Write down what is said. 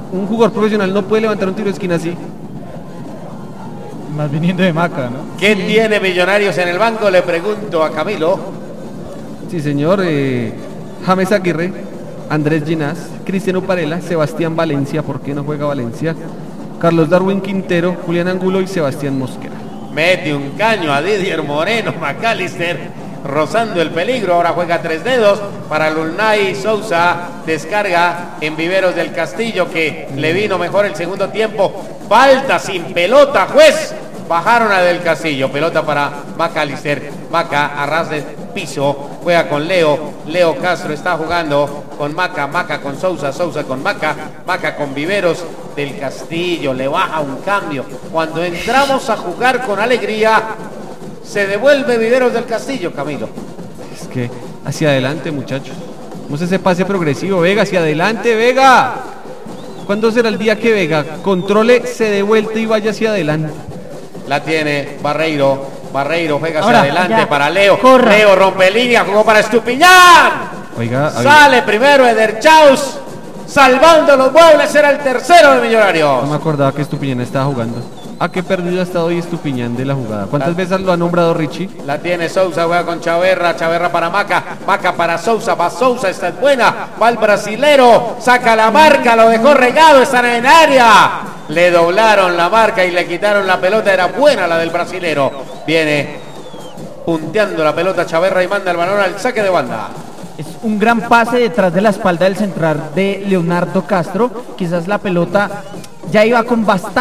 Un jugador profesional no puede levantar un tiro de esquina así. Más viniendo de Maca, ¿no? ¿Qué tiene Millonarios en el banco? Le pregunto a Camilo. Sí, señor. James Aguirre, Andrés Ginás, Cristiano Parela, Sebastián Valencia. ¿Por qué no juega Valencia? Carlos Darwin Quintero, Julián Angulo y Sebastián Mosquera. Mete un caño a Didier Moreno, McAllister, rozando el peligro. Ahora juega 3 dedos para Lulnay Sousa. Descarga en Viveros del Castillo, que le vino mejor el segundo tiempo. Falta sin pelota, juez. Bajaron a Del Castillo. Pelota para McAllister. Maca a ras de piso. Juega con Leo. Leo Castro está jugando con Maca. Maca con Sousa. Sousa con Maca. Maca con Viveros del Castillo. Le baja un cambio. Cuando entramos a jugar con alegría, se devuelve Viveros del Castillo, Camilo. Es que hacia adelante, muchachos. Vamos a ese pase progresivo. Vega, hacia adelante, Vega. ¿Cuándo será el día que Vega controle, se dé vuelta y vaya hacia adelante? La tiene Barreiro. Barreiro juega hacia Ahora, adelante ya. para Leo. Corra. Leo rompe línea, jugó para Estupiñán. Oiga, Sale primero Eder Chaus, salvando los muebles. Era el tercero de Millonarios. no me acordaba que Estupiñán estaba jugando. ¿A qué perdido ha estado hoy Estupiñán de la jugada? ¿Cuántas veces lo ha nombrado Richie? La tiene Sousa, juega con Chaverra. Chaverra para Maca. Maca para Sousa. Va Sousa, esta es buena. Va el brasilero. Saca la marca, lo dejó regado. Están en área. Le doblaron la marca y le quitaron la pelota. Era buena la del brasilero. Viene punteando la pelota Chaverra y manda el balón al saque de banda. Es un gran pase detrás de la espalda del central de Leonardo Castro. Quizás la pelota ya iba con bastante